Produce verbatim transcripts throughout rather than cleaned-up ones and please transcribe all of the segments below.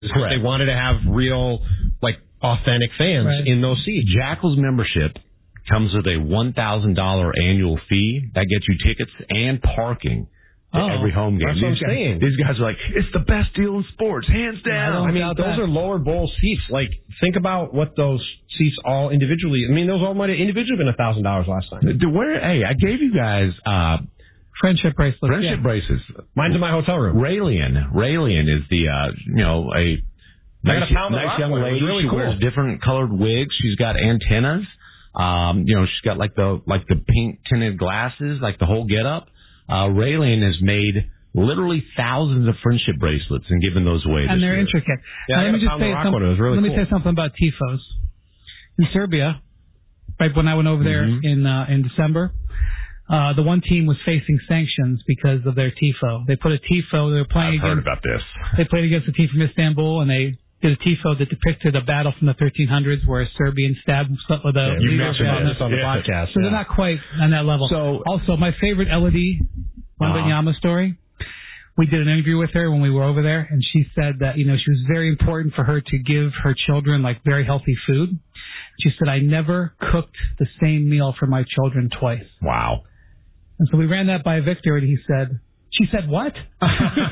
Correct. They wanted to have real, like, authentic fans right. in those seats. Jackals membership comes with a one thousand dollars annual fee. That gets you tickets and parking to oh, every home game. That's these, what I'm guys, saying. these guys are like, it's the best deal in sports, hands down. I mean, those that. are lower bowl seats. Like, think about what those seats all individually, I mean, those all might have individually been one thousand dollars last time. The, where, hey, I gave you guys... Uh, Friendship bracelets. Friendship yeah. bracelets. Mine's in my hotel room. Raelian. Raelian is the, uh, you know, a nice, nice young lady. Really she cool. wears different colored wigs. She's got antennas. Um, you know, she's got like the like the pink tinted glasses, like the whole getup. Uh, Raelian has made literally thousands of friendship bracelets and given those away. And this they're year. intricate. Yeah, now, let me just say something. really let me cool. say something about tifos. In Serbia, right when I went over there mm-hmm. in uh, in December. Uh, the one team was facing sanctions because of their tifo. They put a tifo. They were playing I've against. heard about this. They played against a team from Istanbul, and they did a tifo that depicted a battle from the thirteen hundreds where a Serbian stabbed with a. Yeah, you mentioned this on the yeah. podcast. So yeah. they're not quite on that level. So also, my favorite Elodie Wembanyama uh-huh. story. We did an interview with her when we were over there, and she said that you know she was very important for her to give her children like very healthy food. She said, "I never cooked the same meal for my children twice." Wow. And so we ran that by Victor, and he said, she said, what? that,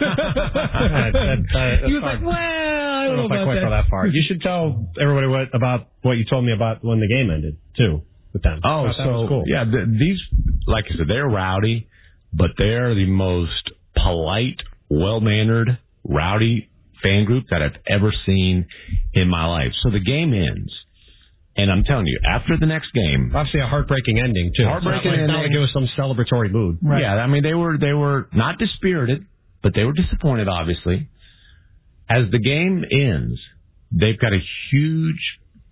that, that, he was like, well, I don't, I don't know, know if I about quite that. go that far. You should tell everybody what about what you told me about when the game ended, too, with them. Oh, so, cool. yeah, the, these, like I said, they're rowdy, but they're the most polite, well-mannered, rowdy fan group that I've ever seen in my life. So the game ends. And I'm telling you, after the next game, obviously a heartbreaking ending too. Heartbreaking ending. It's not like it was some celebratory mood. Right. Yeah, I mean they were they were not dispirited, but they were disappointed. Obviously, as the game ends, they've got a huge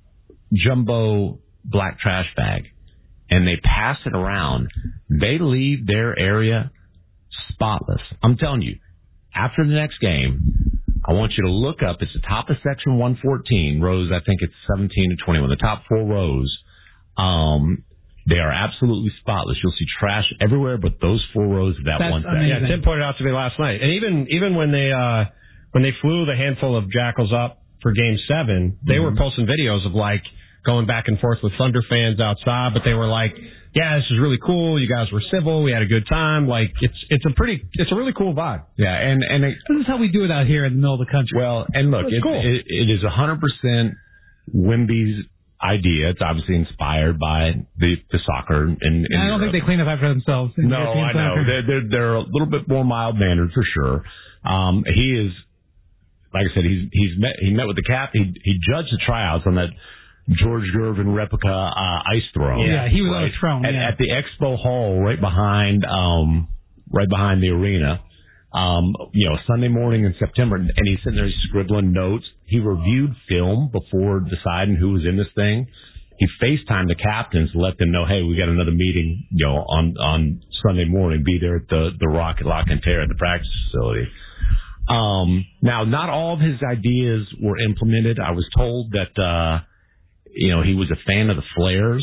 jumbo black trash bag, and they pass it around. They leave their area spotless. I'm telling you, after the next game. I want you to look up. It's the top of section one fourteen, rows, I think it's seventeen to twenty-one, the top four rows. Um, they are absolutely spotless. You'll see trash everywhere but those four rows of that That's one amazing. section. Yeah, Tim pointed out to me last night. And even even when they uh, when they flew the handful of Jackals up for Game seven, they mm-hmm. were posting videos of, like, going back and forth with Thunder fans outside, but they were like, yeah, this is really cool. You guys were civil. We had a good time. Like, it's it's a pretty, it's a really cool vibe. Yeah, and, and it, this is how we do it out here in the middle of the country. Well, and look, it, cool. it, it is one hundred percent Wemby's idea. It's obviously inspired by the, the soccer. In, in I don't Europe. think they clean up after themselves. No, I know. They're, they're, they're a little bit more mild-mannered for sure. Um, he is, like I said, he's he's met, he met with the cap. He, he judged the tryouts on that George Gervin replica uh, ice throne. Yeah, he was right? on a throne. At, yeah. at the expo hall, right behind, um, right behind the arena. Um, you know, Sunday morning in September, and he's sitting there scribbling notes. He reviewed film before deciding who was in this thing. He FaceTimed the captains to let them know, hey, we got another meeting, you know, on on Sunday morning. Be there at the the Rocket Lock and Tear at the practice facility. Um, now, not all of his ideas were implemented. I was told that. Uh, You know, he was a fan of the Flares.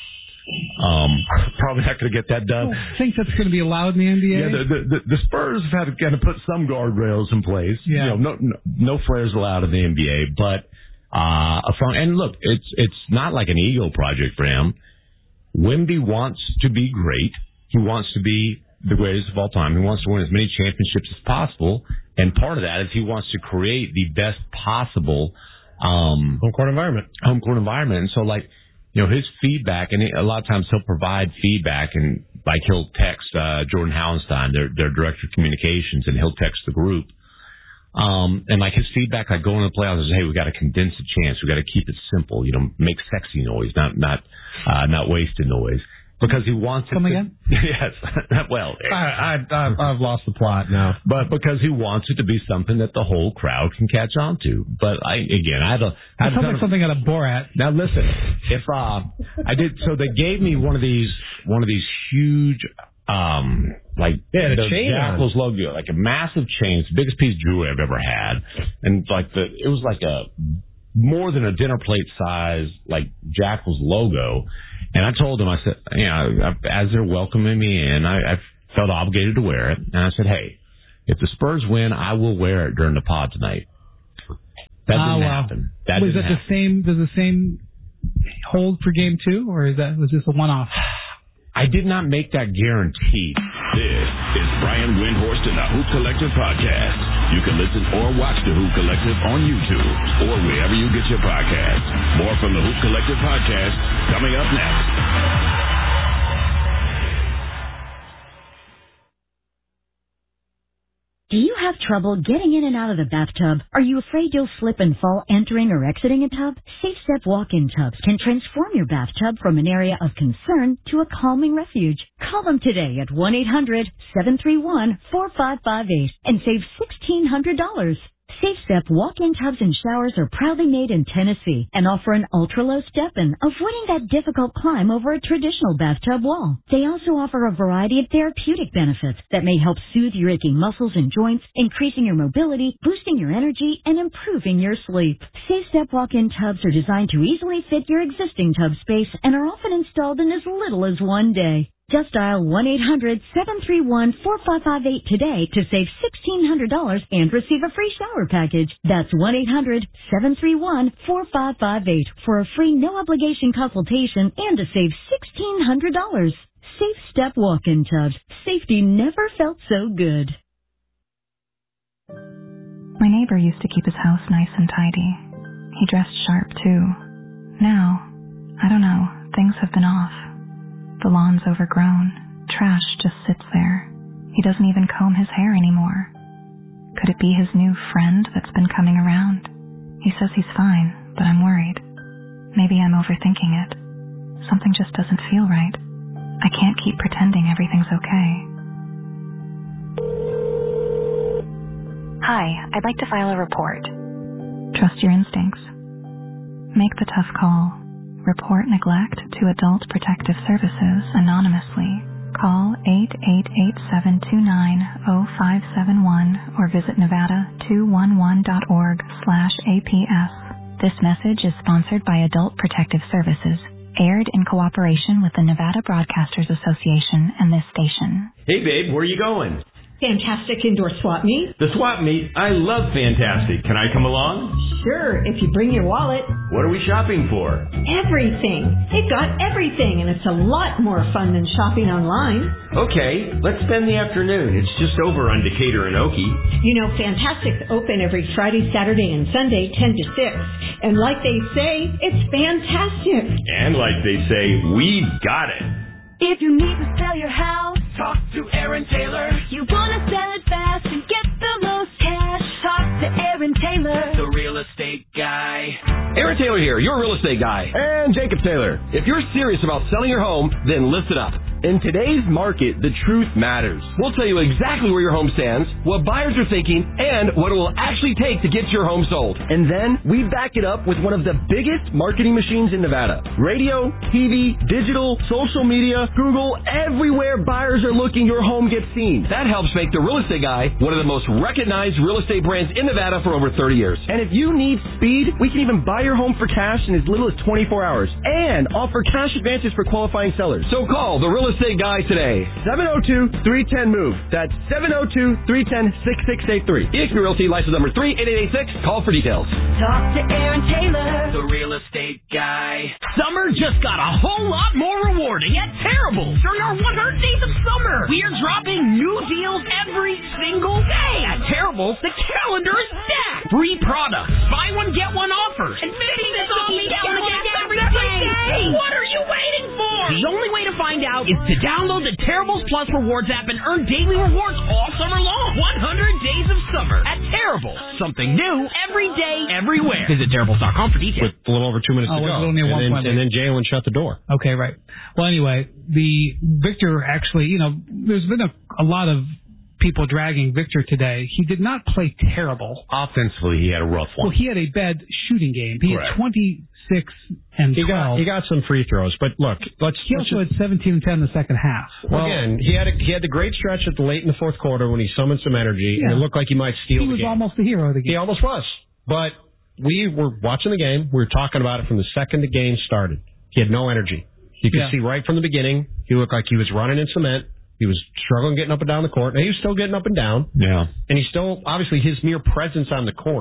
Um, probably not going to get that done. I think that's going to be allowed in the N B A. Yeah, the, the, the Spurs have had to kind of put some guardrails in place. Yeah. You know, no, no, no Flares allowed in the N B A. But, uh, a front, and look, it's, it's not like an ego project for him. Wemby wants to be great. He wants to be the greatest of all time. He wants to win as many championships as possible. And part of that is he wants to create the best possible Um, home court environment. Home court environment. And so, like, you know, his feedback, and a lot of times he'll provide feedback, and, like, he'll text uh, Jordan Hallenstein, their, their director of communications, and he'll text the group. Um, and, like, his feedback, like, going to the playoffs is, hey, we got to condense the chance. We got to keep it simple. You know, make sexy noise, not not uh, not wasted noise. Because he wants Come it to, again? Yes. Well, I, I, I've, I've lost the plot now. But because he wants it to be something that the whole crowd can catch on to. But I, again, I had a, I had sounds like of, something out of Borat. Now listen, if uh, I did, so they gave me one of these, one of these huge, um, like yeah, the, the chain Jackals logo, like a massive chain, it's the biggest piece of jewelry I've ever had, and like the, it was like a more than a dinner plate size, like Jackals logo. And I told them, I said, you know, as they're welcoming me in, I, I felt obligated to wear it. And I said, hey, if the Spurs win, I will wear it during the pod tonight. That oh, didn't wow. happen. That was didn't that happen. the same? Does the same hold for game two, or is that was this a one-off? I did not make that guarantee. This is Brian Windhorst and the Hoop Collective podcast. You can listen or watch the Hoop Collective on YouTube or wherever you get your podcasts. More from the Hoop Collective podcast coming up next. Do you have trouble getting in and out of the bathtub? Are you afraid you'll slip and fall entering or exiting a tub? Safe Step walk-in tubs can transform your bathtub from an area of concern to a calming refuge. Call them today at one eight hundred seven three one four five five eight and save sixteen hundred dollars. Safe Step walk-in tubs and showers are proudly made in Tennessee and offer an ultra-low step-in, avoiding that difficult climb over a traditional bathtub wall. They also offer a variety of therapeutic benefits that may help soothe your aching muscles and joints, increasing your mobility, boosting your energy, and improving your sleep. Safe Step walk-in tubs are designed to easily fit your existing tub space and are often installed in as little as one day. Just dial one eight hundred seven three one four five five eight today to save sixteen hundred dollars and receive a free shower package. That's one eight hundred seven three one four five five eight for a free no-obligation consultation and to save sixteen hundred dollars. Safe Step walk-in tubs. Safety never felt so good. My neighbor used to keep his house nice and tidy. He dressed sharp, too. Now, I don't know, things have been off. The lawn's overgrown. Trash just sits there. He doesn't even comb his hair anymore. Could it be his new friend that's been coming around? He says he's fine, but I'm worried. Maybe I'm overthinking it. Something just doesn't feel right. I can't keep pretending everything's okay. Hi, I'd like to file a report. Trust your instincts. Make the tough call. Report neglect to Adult Protective Services anonymously. Call eight eight eight seven two nine zero five seven one or visit nevada two one one dot org slash A P S. This message is sponsored by Adult Protective Services, aired in cooperation with the Nevada Broadcasters Association and this station. Hey babe, where are you going? Fantastic Indoor Swap Meet. The swap meet? I love Fantastic. Can I come along? Sure, if you bring your wallet. What are we shopping for? Everything. They've got everything, and it's a lot more fun than shopping online. Okay, let's spend the afternoon. It's just over on Decatur and Okie. You know, Fantastic's open every Friday, Saturday, and Sunday, ten to six. And like they say, it's fantastic. And like they say, we've got it. If you need to sell your house, talk to Aaron Taylor. You want to sell it fast and get the most cash, talk to Aaron Taylor, the real estate guy. Aaron Taylor here, your real estate guy. And Jacob Taylor. If you're serious about selling your home, then listen up. In today's market, the truth matters. We'll tell you exactly where your home stands, what buyers are thinking, and what it will actually take to get your home sold. And then we back it up with one of the biggest marketing machines in Nevada. Radio, T V, digital, social media, Google, everywhere buyers are looking, your home gets seen. That helps make the Real Estate Guy one of the most recognized real estate brands in Nevada for over thirty years. And if you need speed, we can even buy your home for cash in as little as twenty-four hours and offer cash advances for qualifying sellers. So call the Real Estate Guy today. seven oh two, three one zero, M O V E. That's seven oh two, three one zero, six six eight three. E X P Realty license number three eight eight eight six. Call for details. talk to Aaron Taylor, the real estate guy. Summer just got a whole lot more rewarding at Terrible. During our one hundred days of summer, we are dropping new deals every single day. At Terrible, the calendar is stacked. Free products, buy one, get one offers, and fifty percent get one every day. What are you waiting for? The only way to find out is to download the Terribles Plus Rewards app and earn daily rewards all summer long. one hundred days of summer at Terrible. Something new every day, everywhere. Visit terribles dot com for details. With a little over two minutes oh, to go. A little near and, one then, point and then Jalen shut the door. Okay, right. Well, anyway, the Victor actually, you know, there's been a, a lot of people dragging Victor today. He did not play terrible. Offensively, he had a rough one. Well, he had a bad shooting game. He Correct. had twenty-six and he twelve. Got, he got some free throws, but look, let's. He let's also just, had seventeen and ten in the second half. Well, again, he had a, he had the great stretch at the late in the fourth quarter when he summoned some energy, Yeah. and it looked like he might steal He the was game. almost the hero of the game. He almost was, but we were watching the game. We were talking about it from the second the game started. He had no energy. You could Yeah. see right from the beginning, he looked like he was running in cement. He was struggling getting up and down the court. Now, he was still getting up and down. Yeah. And he still, obviously, his mere presence on the court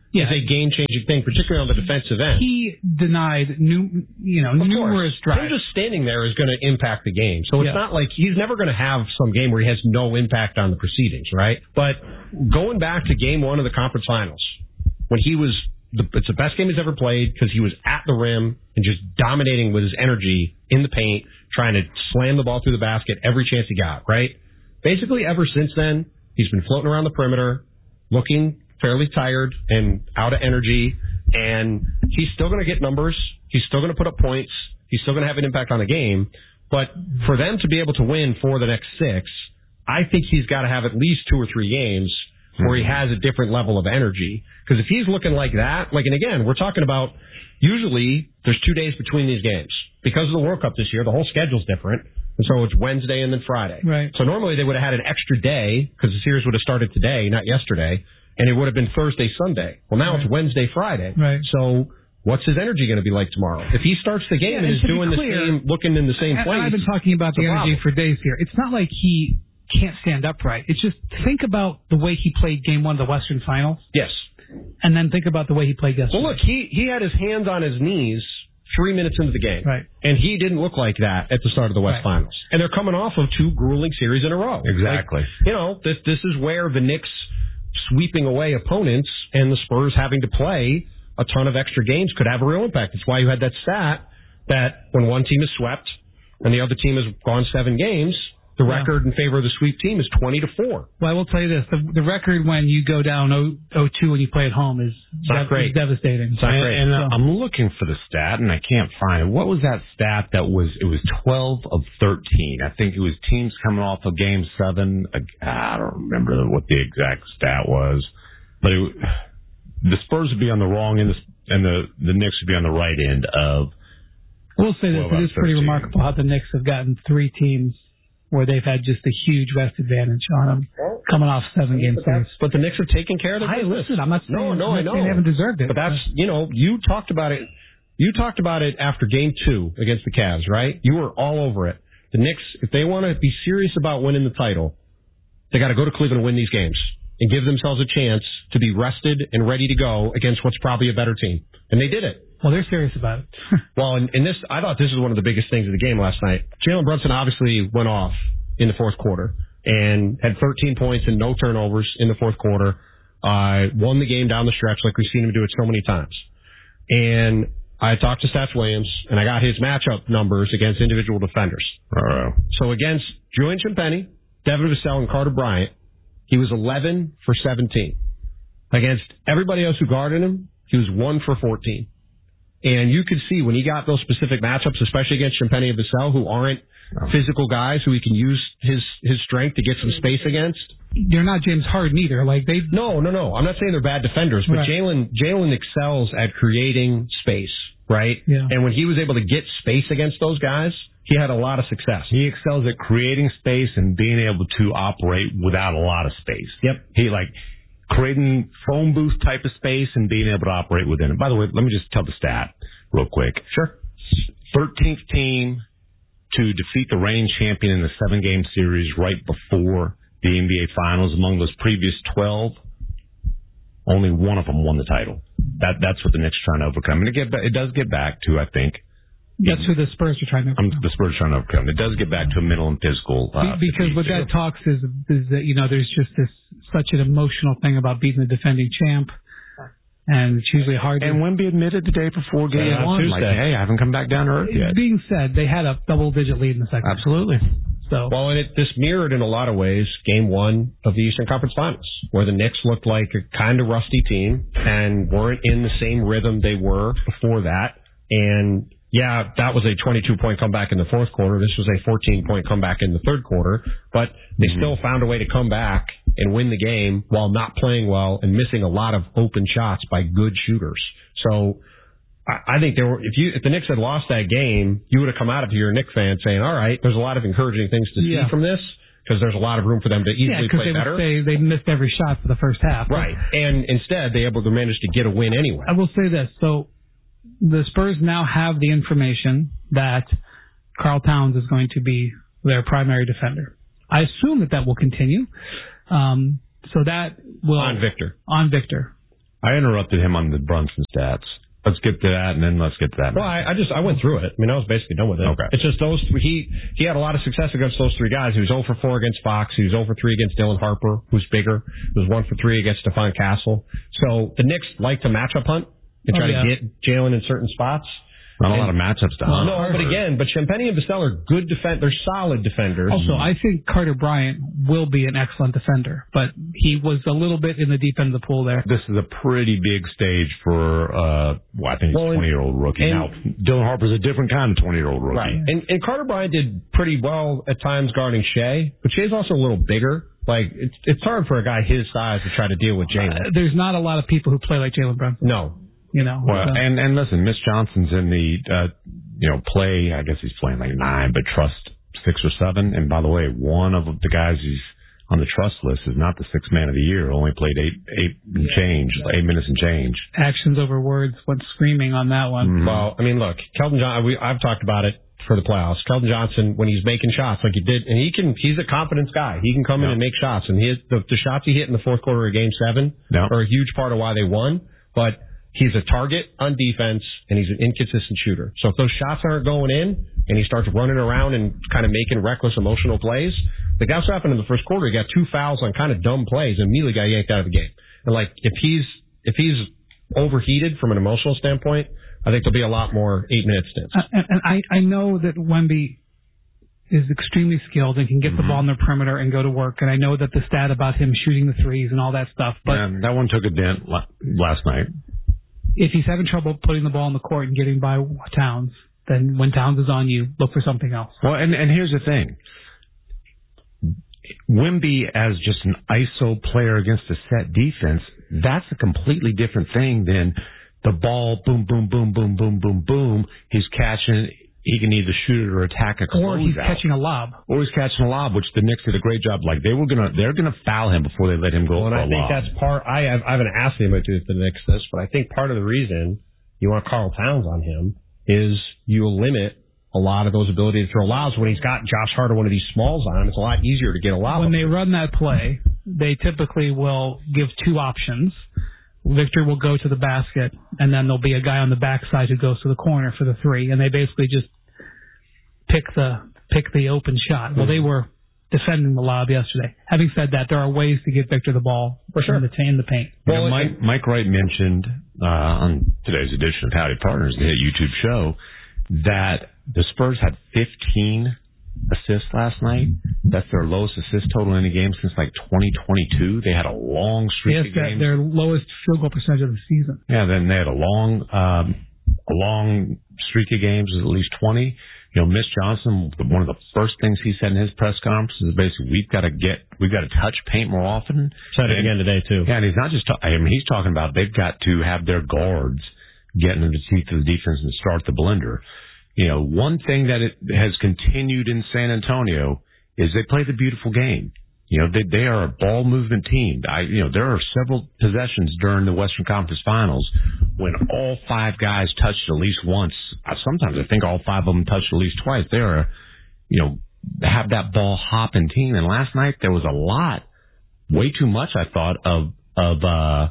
yeah. is a game-changing thing, particularly on the defensive end. He denied new, you know, of numerous course. drives. Him just standing there is going to impact the game. So it's yeah. not like he's never going to have some game where he has no impact on the proceedings, right? But going back to game one of the conference finals, when he was, the, it's the best game he's ever played because he was at the rim and just dominating with his energy in the paint, trying to slam the ball through the basket every chance he got, right? Basically, ever since then, he's been floating around the perimeter, looking fairly tired and out of energy, and he's still going to get numbers. He's still going to put up points. He's still going to have an impact on the game. But for them to be able to win for the next six, I think he's got to have at least two or three games where he has a different level of energy. Because if he's looking like that, like, and again, we're talking about usually there's two days between these games. Because of the World Cup this year, the whole schedule's different. And so it's Wednesday and then Friday. Right. So normally they would have had an extra day because the series would have started today, not yesterday, and it would have been Thursday, Sunday. Well, now right. it's Wednesday, Friday. Right. So what's his energy going to be like tomorrow? If he starts the game yeah, and is doing clear, the same, looking in the same and, place. And I've been talking about the energy problem. for days here. It's not like he can't stand upright. It's just think about the way he played game one of the Western Finals. Yes. And then think about the way he played yesterday. Well, look, he, he had his hands on his knees three minutes into the game. Right. And he didn't look like that at the start of the West right. Finals. And they're coming off of two grueling series in a row. Exactly. Like, you know, this this is where the Knicks sweeping away opponents and the Spurs having to play a ton of extra games could have a real impact. That's why you had that stat that when one team is swept and the other team has gone seven games, the yeah. record in favor of the sweep team is twenty to four. Well, I will tell you this. The, the record when you go down oh two when you play at home is, not dev- great. is devastating. It's not and, great. And so. I'm looking for the stat, and I can't find it. What was that stat that was, it was twelve of thirteen. I think it was teams coming off of game seven. I don't remember what the exact stat was, but it, the Spurs would be on the wrong end, and the, the Knicks would be on the right end of. I will say this. It is pretty remarkable how the Knicks have gotten three teams where they've had just a huge rest advantage on them coming off seven game series. But the Knicks have taken care of their Hey, business. listen, I'm not saying, no, no, I'm I not know. saying they haven't deserved it. But that's, you know, you talked about it. You talked about it after game two against the Cavs, right? You were all over it. The Knicks, if they want to be serious about winning the title, they got to go to Cleveland and win these games and give themselves a chance to be rested and ready to go against what's probably a better team. And they did it. Well, they're serious about it. Well, in, in this, I thought this was one of the biggest things of the game last night. Jalen Brunson obviously went off in the fourth quarter and had thirteen points and no turnovers in the fourth quarter. Uh, won the game down the stretch like we've seen him do it so many times. And I talked to Stats Williams, and I got his matchup numbers against individual defenders. Uh-oh. So against Julian Champagnie, Devin Vassell, and Carter Bryant, he was eleven for seventeen. Against everybody else who guarded him, he was one for fourteen. And you could see when he got those specific matchups, especially against Champagnie and Vassell, who aren't physical guys who he can use his his strength to get some space against. They're not James Harden either. Like they No, no, no. I'm not saying they're bad defenders, but right. Jalen Jalen excels at creating space, right? Yeah. And when he was able to get space against those guys, he had a lot of success. He excels at creating space and being able to operate without a lot of space. Yep. He like creating phone booth type of space and being able to operate within it. By the way, let me just tell the stat real quick. Sure. thirteenth team to defeat the reigning champion in the seven-game series right before the N B A Finals. Among those previous twelve, only one of them won the title. That That's what the Knicks are trying to overcome. And it, get, it does get back to, I think, That's who the Spurs are trying to overcome. Um, the Spurs are trying to overcome. It does get back to a mental and physical. Uh, Be- because what that talks is is that, you know, there's just this such an emotional thing about beating the defending champ. And it's usually hard to... And Wemby admitted today before game yeah, one, like, hey, I haven't come back down to earth yet. Being said, they had a double-digit lead in the second. Absolutely. So Well, and it, this mirrored in a lot of ways game one of the Eastern Conference Finals, where the Knicks looked like a kind of rusty team and weren't in the same rhythm they were before that. And, yeah, that was a twenty-two point comeback in the fourth quarter. This was a fourteen point comeback in the third quarter. But they mm-hmm. still found a way to come back and win the game while not playing well and missing a lot of open shots by good shooters. So I, I think there were, if you if the Knicks had lost that game, you would have come out of here, a Knicks fan, saying, all right, there's a lot of encouraging things to yeah. see from this because there's a lot of room for them to easily yeah, play they better. Would say they missed every shot for the first half. Right. And instead, they able to manage to get a win anyway. I will say this. So the Spurs now have the information that Karl Towns is going to be their primary defender. I assume that that will continue. Um, so that will... On Victor. On Victor. I interrupted him on the Brunson stats. Let's get to that, and then let's get to that. Well, I, I just I went through it. I mean, I was basically done with it. Okay. It's just those he he had a lot of success against those three guys. He was zero for four against Fox. He was zero for three against Dylan Harper, who's bigger. He was one for three against Stephon Castle. So the Knicks like to matchup hunt and try oh, yeah. to get Jalen in certain spots. Not and, a lot of matchups to well, hunt. No, but again, but Champagnie and Vassell are good defend. They're solid defenders. Also, I think Carter Bryant will be an excellent defender, but he was a little bit in the deep end of the pool there. This is a pretty big stage for, uh, well, I think he's a twenty-year-old rookie. And, now, Dylan Harper's a different kind of twenty-year-old rookie. Right. And, and Carter Bryant did pretty well at times guarding Shea, but Shea's also a little bigger. Like, it's it's hard for a guy his size to try to deal with Jalen. Uh, there's not a lot of people who play like Jalen Brunson. No. You know. Well, so. and, and listen, Mitch Johnson's in the, uh, you know, play, I guess he's playing like nine, but trust six or seven. And by the way, one of the guys who's on the trust list is not the sixth man of the year. Only played eight, eight and change, eight minutes and change. Actions over words went screaming on that one. Mm-hmm. Well, I mean, look, Keldon Johnson, we, I've talked about it for the playoffs. Keldon Johnson, when he's making shots like he did, and he can, he's a confidence guy. He can come yeah. in and make shots. And he, the, the shots he hit in the fourth quarter of game seven yeah. are a huge part of why they won. But he's a target on defense, and he's an inconsistent shooter. So if those shots aren't going in, and he starts running around and kind of making reckless, emotional plays, like that's what happened in the first quarter. He got two fouls on kind of dumb plays, and immediately got yanked out of the game. And like if he's if he's overheated from an emotional standpoint, I think there'll be a lot more eight-minute stints. Uh, and, and I I know that Wemby is extremely skilled and can get mm-hmm. the ball in the perimeter and go to work. And I know that the stat about him shooting the threes and all that stuff. But yeah, that one took a dent last night. If he's having trouble putting the ball in the court and getting by Towns, then when Towns is on you, look for something else. Well, and, and here's the thing. Wemby as just an I S O player against a set defense, that's a completely different thing than the ball, boom, boom, boom, boom, boom, boom, boom. He's catching. He can either shoot it or attack a closeout. Or he's catching a lob. Or he's catching a lob, which the Knicks did a great job. Like they were gonna, they're gonna foul him before they let him go well, for and a I think lob. that's part. I have, I haven't asked him to do the Knicks this, but I think part of the reason you want Karl Towns on him is you'll limit a lot of those ability to throw lobs. When he's got Josh Hart or one of these smalls on him, it's a lot easier to get a lob. When they run that play, they typically will give two options. Victor will go to the basket, and then there'll be a guy on the backside who goes to the corner for the three, and they basically just pick the pick the open shot. Well, they were defending the lob yesterday. Having said that, there are ways to get Victor the ball for sure in the, in the paint. You know, Mike, Mike Wright mentioned uh, on today's edition of Howdy Partners, the YouTube show, that the Spurs had fifteen assists last night. That's their lowest assist total in a game since like twenty twenty-two. They had a long streak yes, of games. Their lowest field goal percentage of the season. Yeah, then they had a long, um, a long streak of games, at least twenty. You know, Mitch Johnson, one of the first things he said in his press conference is basically, we've got to get, we've got to touch paint more often. Said it again today too. Yeah, and he's not just, ta- I mean, he's talking about they've got to have their guards get into the teeth of the defense and start the blender. You know, one thing that it has continued in San Antonio is they play the beautiful game. You know, they, they are a ball movement team. I, you know, there are several possessions during the Western Conference Finals when all five guys touched at least once. Sometimes I think all five of them touched at least twice. They are, you know, have that ball hopping team. And last night there was a lot, way too much, I thought, of, of, uh,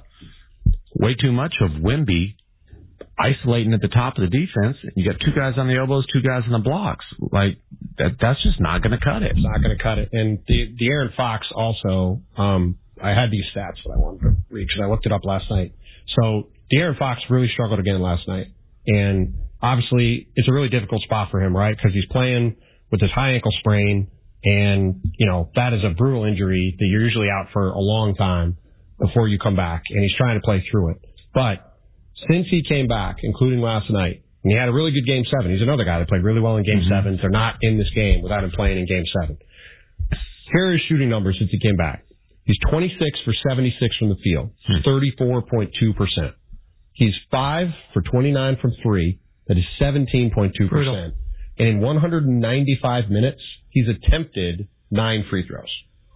way too much of Wemby isolating at the top of the defense. You got two guys on the elbows, two guys on the blocks. Like, that, that's just not going to cut it. It's not going to cut it. And the, the De'Aaron Fox also, um, I had these stats that I wanted to read because I looked it up last night. So De'Aaron Fox really struggled again last night. And obviously it's a really difficult spot for him, right? Because he's playing with this high ankle sprain. And, you know, that is a brutal injury that you're usually out for a long time before you come back. And he's trying to play through it. But since he came back, including last night, and he had a really good game seven. He's another guy that played really well in game mm-hmm. seven. They're not in this game without him playing in game seven. Here are his shooting numbers since he came back. He's twenty-six for seventy-six from the field, thirty-four point two percent. He's five for twenty-nine from three. That is seventeen point two percent. And in one hundred ninety-five minutes, he's attempted nine free throws.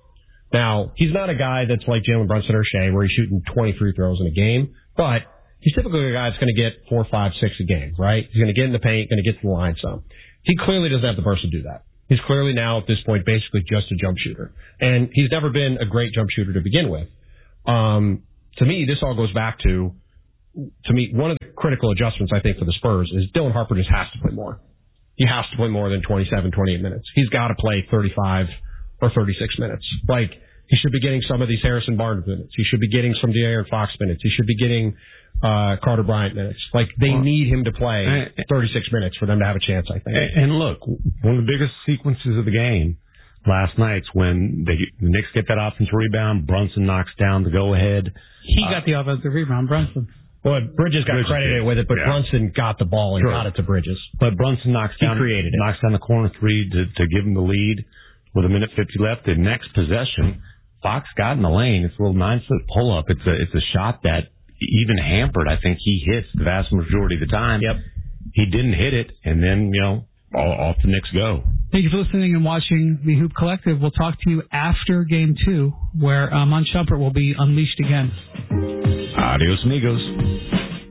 Now, he's not a guy that's like Jalen Brunson or Shea where he's shooting twenty free throws in a game, but he's typically a guy that's going to get four, five, six a game, right? He's going to get in the paint, going to get to the line some. He clearly doesn't have the burst to do that. He's clearly now at this point basically just a jump shooter. And he's never been a great jump shooter to begin with. Um, to me, this all goes back to, to me, one of the critical adjustments, I think, for the Spurs is Dylan Harper just has to play more. He has to play more than twenty-seven, twenty-eight minutes. He's got to play thirty-five or thirty-six minutes. Like, he should be getting some of these Harrison Barnes minutes. He should be getting some De'Aaron Fox minutes. He should be getting uh, Carter Bryant minutes. Like, they well, need him to play thirty-six minutes for them to have a chance, I think. And look, one of the biggest sequences of the game last night's when they, the Knicks get that offensive rebound, Brunson knocks down the go-ahead. He uh, got the offensive rebound, Brunson. Well, Bridges got Bridges credited did. with it, but yeah. Brunson got the ball and sure. got it to Bridges. But Brunson knocks he down, created knocks it. down the corner three to, to give him the lead with a minute fifty left. The next possession, Fox got in the lane. It's a little nine-foot pull-up. It's a it's a shot that even hampered, I think he hits the vast majority of the time. Yep. He didn't hit it, and then, you know, all, off the Knicks go. Thank you for listening and watching the Hoop Collective. We'll talk to you after Game two, where uh, Mon Shumpert will be unleashed again. Adios, amigos.